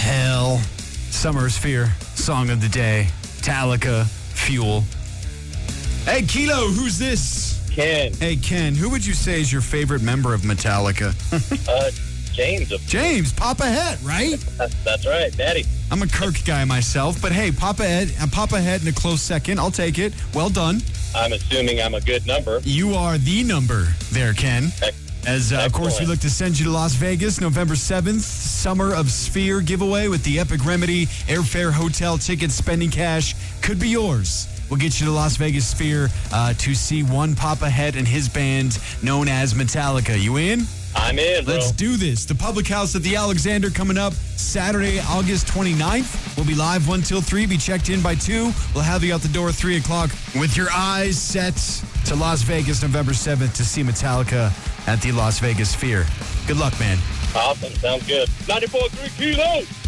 hell. Summer Sphere, song of the day. Metallica, Fuel. Hey, Kilo, who's this? Ken. Hey, Ken, who would you say is your favorite member of Metallica? James. James, Papa Het, right? That's right, Daddy. I'm a Kirk guy myself, but hey, Papa Het in a close second. I'll take it. Well done. I'm assuming I'm a good number. You are the number there, Ken. As, of course, we look to send you to Las Vegas November 7th, Summer of Sphere giveaway with the Epic Remedy, airfare, hotel, tickets, spending cash. Could be yours. We'll get you to Las Vegas Sphere to see one Papa Het and his band known as Metallica. You in? I'm in, bro. Let's do this. The Public House at the Alexander coming up Saturday, August 29th. We'll be live 1 till 3. Be checked in by 2. We'll have you out the door 3 o'clock with your eyes set to Las Vegas November 7th to see Metallica at the Las Vegas Sphere. Good luck, man. Awesome. Sounds good. 94.3 Kilo.